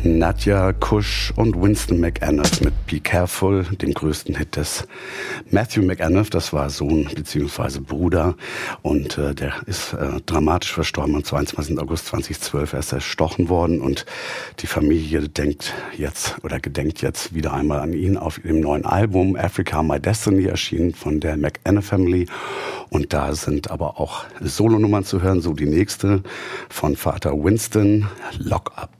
Nadja Kusch und Winston McAnuff mit Be Careful, dem größten Hit des Matthew McAnuff. Das war Sohn bzw. Bruder und der ist dramatisch verstorben am 22. August 2012. Er ist erstochen worden und die Familie gedenkt jetzt wieder einmal an ihn auf dem neuen Album Africa My Destiny, erschienen von der McAnuff Family. Und da sind aber auch Solonummern zu hören, so die nächste von Vater Winston, Lock Up.